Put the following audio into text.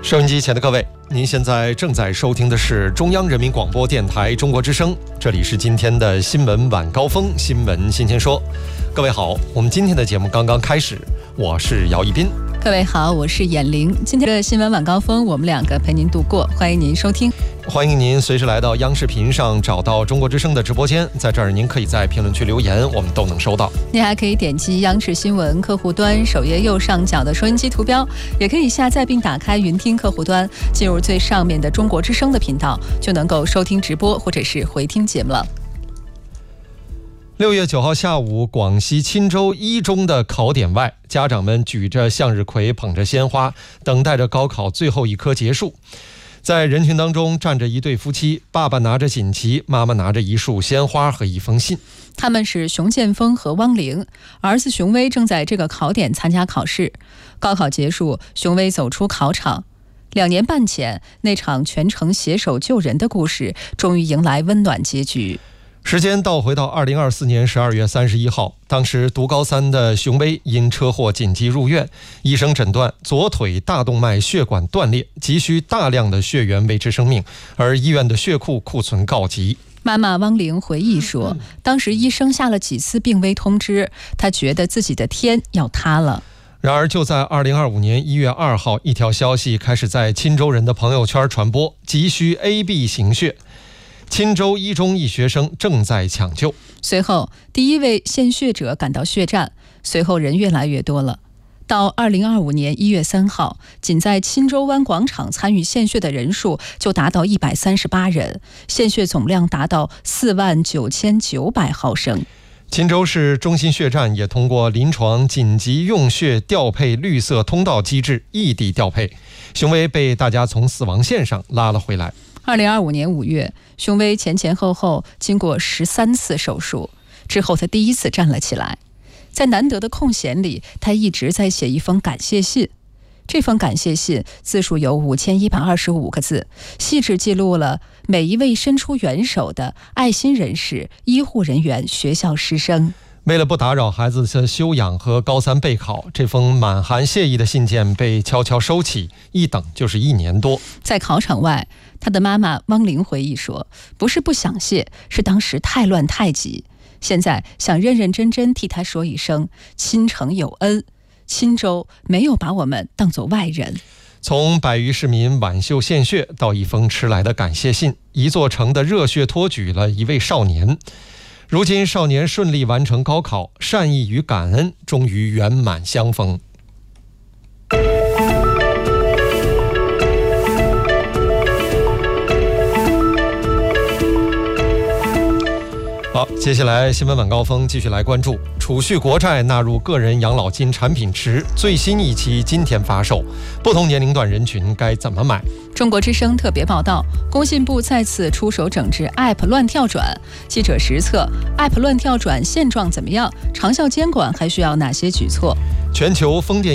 收音机前的各位，您现在正在收听的是中央人民广播电台中国之声，这里是今天的新闻晚高峰，新闻新鲜说。各位好，我们今天的节目刚刚开始，我是姚一斌。 各位好，我是闫玲。今天的新闻晚高峰，我们两个陪您度过，欢迎您收听。 欢迎您随时来到央视频上找到中国之声的直播间，在这儿您可以在评论区留言，我们都能收到。 您还可以点击央视新闻客户端首页右上角的收音机图标，也可以下载并打开云听客户端，进入最上面的中国之声的频道，就能够收听直播或者是回听节目了。 6月9号下午，广西钦州一中的考点外，家长们举着向日葵，捧着鲜花，等待着高考最后一科结束。在人群当中站着一对夫妻，爸爸拿着锦旗，妈妈拿着一束鲜花和一封信。 他们是熊建峰和汪玲，儿子熊威正在这个考点参加考试。高考结束，熊威走出考场。2年半前，那场全程携手救人的故事终于迎来温暖结局。 时间倒回到2024年12月31号，当时读高3的熊威因车祸紧急入院，医生诊断左腿大动脉血管断裂，急需大量的血源维持生命，而医院的血库库存告急。 妈妈汪玲回忆说，当时医生下了几次病危通知，她觉得自己的天要塌了。 然而就在2025年1月2号，一条消息开始在钦州人的朋友圈传播，急需 AB 型血。钦州一中一学生正在抢救。 随后，第一位献血者赶到血站，随后人越来越多了。到2025年1月3号，仅在钦州湾广场参与献血的人数就达到138人，献血总量达到49900毫升。 钦州市中心血站也通过临床紧急用血调配绿色通道机制异地调配，熊威被大家从死亡线上拉了回来。 2025年5月，熊威前后经过13次手术之后，他第一次站了起来。在难得的空闲里，他一直在写一封感谢信。这封感谢信字数有5125个字，细致记录了每一位伸出援手的爱心人士、医护人员、学校师生。 为了不打扰孩子的休养和高3备考，这封满含谢意的信件被悄悄收起，一等就是1年多。 在考场外，他的妈妈汪玲回忆说，不是不想谢，是当时太乱太急，现在想认认真真替他说一声钦城有恩，钦州没有把我们当作外人。 从百余市民挽袖献血到一封迟来的感谢信，一座城的热血托举了一位少年。如今少年顺利完成高考，善意与感恩终于圆满相逢。好，接下来新闻晚高峰继续来关注储蓄国债纳入个人养老金产品池最新一期今天发售，不同年龄段人群该怎么买？ 中国之声特别报道，工信部再次出手整治 App 乱跳转。记者实测 App 乱跳转现状怎么样？长效监管还需要哪些举措？ 全球风电